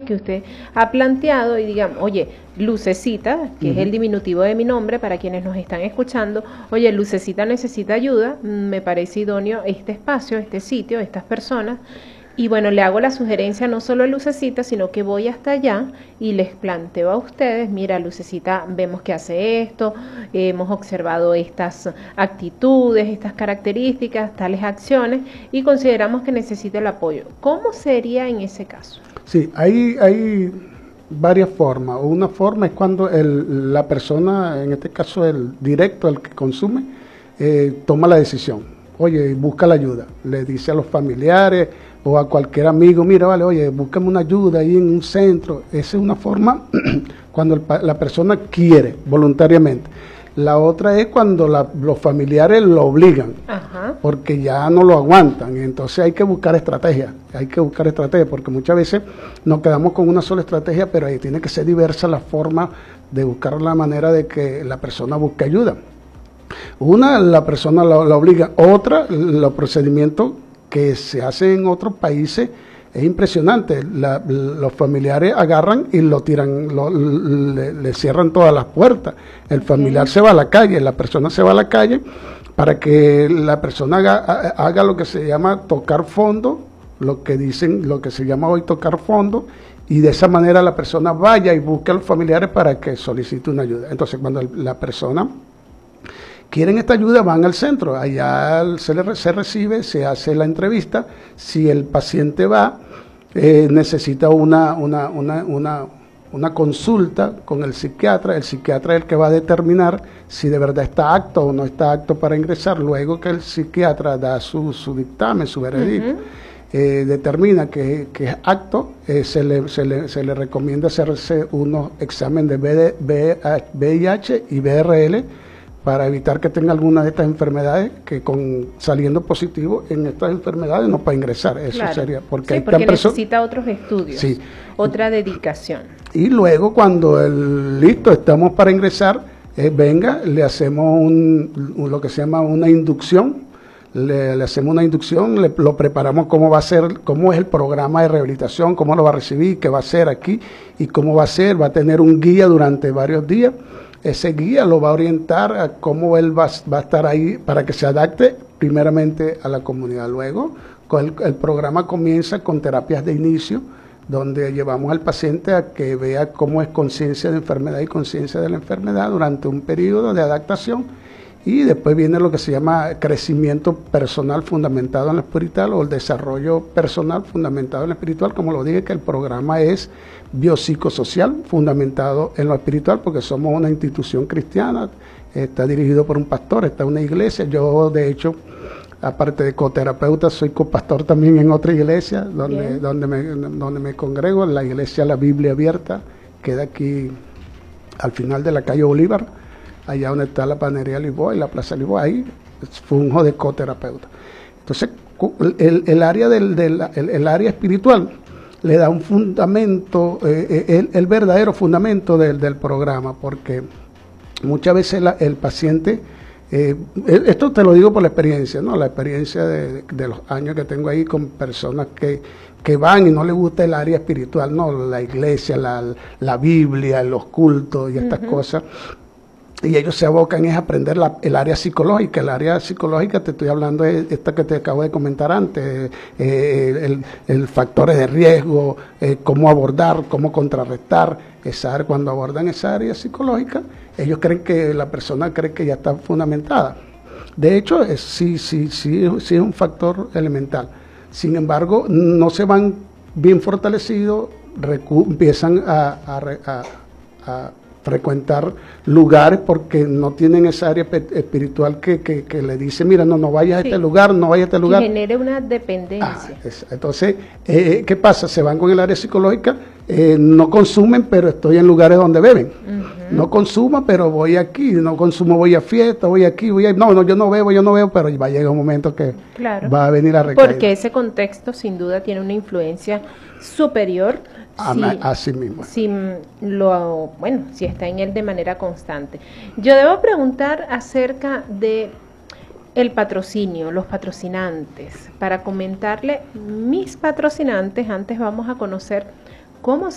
que usted ha planteado y digamos, oye, Lucecita, que es el diminutivo de mi nombre para quienes nos están escuchando, oye, Lucecita necesita ayuda, me parece idóneo este espacio, este sitio, estas personas. Y bueno, le hago la sugerencia no solo a Lucecita, sino que voy hasta allá y les planteo a ustedes, mira, Lucecita, vemos que hace esto, hemos observado estas actitudes, estas características, tales acciones, y consideramos que necesita el apoyo. ¿Cómo sería en ese caso? Sí, hay varias formas. Una forma es cuando la persona, en este caso el directo, el que consume, toma la decisión. Oye, busca la ayuda. Le dice a los familiares o a cualquier amigo, mira, vale, oye, búscame una ayuda ahí en un centro. Esa es una forma cuando la persona quiere, voluntariamente. La otra es cuando los familiares lo obligan, porque ya no lo aguantan. Y entonces hay que buscar estrategias, porque muchas veces nos quedamos con una sola estrategia, pero ahí tiene que ser diversa la forma de buscar la manera de que la persona busque ayuda. Una, la persona la obliga. Otra, los procedimientos que se hacen en otros países es impresionante. Los familiares agarran y lo tiran, le cierran todas las puertas. El familiar se va a la calle, la persona se va a la calle para que la persona haga lo que se llama tocar fondo, lo que se llama hoy tocar fondo, y de esa manera la persona vaya y busque a los familiares para que solicite una ayuda. Entonces, cuando la persona quieren esta ayuda, van al centro, allá se recibe, se hace la entrevista. Si el paciente va, necesita una consulta con el psiquiatra es el que va a determinar si de verdad está apto o no está apto para ingresar. Luego que el psiquiatra da su dictamen, su veredicto, determina que es apto, se le recomienda hacerse unos exámenes de VIH y BRL, para evitar que tenga alguna de estas enfermedades, que saliendo positivo en estas enfermedades no puede ingresar. Eso sería porque, porque necesita otros estudios, otra dedicación. Y luego cuando listo, estamos para ingresar, venga, le hacemos lo que se llama una inducción. Le hacemos una inducción, lo preparamos cómo va a ser, cómo es el programa de rehabilitación, cómo lo va a recibir, qué va a hacer aquí y cómo va a ser. Va a tener un guía durante varios días. Ese guía lo va a orientar a cómo él va a estar ahí para que se adapte primeramente a la comunidad. Luego, el programa comienza con terapias de inicio, donde llevamos al paciente a que vea cómo es conciencia de enfermedad y conciencia de la enfermedad durante un periodo de adaptación. Y después viene lo que se llama crecimiento personal fundamentado en lo espiritual, o el desarrollo personal fundamentado en lo espiritual. Como lo dije, que el programa es biopsicosocial fundamentado en lo espiritual, porque somos una institución cristiana, está dirigido por un pastor, está en una iglesia. Yo, de hecho, aparte de coterapeuta, soy copastor también en otra iglesia donde me congrego, en la iglesia La Biblia Abierta, queda aquí al final de la calle Bolívar, allá donde está la panadería Lisboa y la plaza Lisboa. Ahí funjo de coterapeuta. Entonces, el área el área espiritual le da un fundamento, el verdadero fundamento del programa, porque muchas veces el paciente, esto te lo digo por la experiencia, ¿no? La experiencia de los años que tengo ahí con personas que van y no les gusta el área espiritual, ¿no? La iglesia, la Biblia, los cultos y estas cosas. Y ellos se abocan es aprender el área psicológica. El área psicológica, te estoy hablando de esta que te acabo de comentar antes, el factores de riesgo, cómo abordar, cómo contrarrestar cuando abordan esa área psicológica. Ellos creen que la persona cree que ya está fundamentada. De hecho, sí es un factor elemental. Sin embargo, no se van bien fortalecidos, empiezan a frecuentar lugares porque no tienen esa área espiritual que le dice, mira, no vayas a este lugar, no vayas a este lugar. Que genere una dependencia. Entonces, ¿qué pasa? Se van con el área psicológica, no consumen, pero estoy en lugares donde beben. No consumo, pero voy aquí, no consumo, voy a fiesta, voy aquí, no, yo no bebo, pero va a llegar un momento que va a venir a recaer. Porque ese contexto sin duda tiene una influencia superior así mismo. Si está en él de manera constante. Yo debo preguntar acerca de el patrocinio, los patrocinantes. Para comentarle mis patrocinantes, antes vamos a conocer cómo